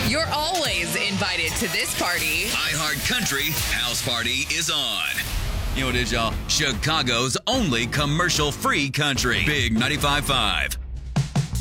You're always invited to this party. iHeart Country House Party is on. You know what it is, y'all? Chicago's only commercial-free country. Big 95.5.